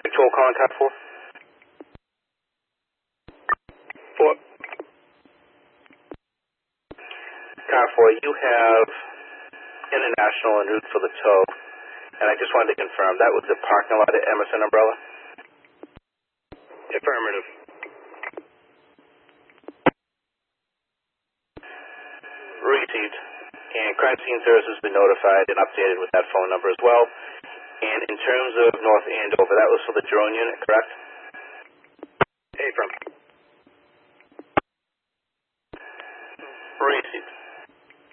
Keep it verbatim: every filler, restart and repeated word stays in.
Control calling car four. Four. Car four, you have International en route for the tow, and I just wanted to confirm that was the parking lot at Emerson Umbrella? Affirmative. Received. And crime scene service has been notified and updated with that phone number as well. And in terms of North Andover, that was for the drone unit, correct? Affirm.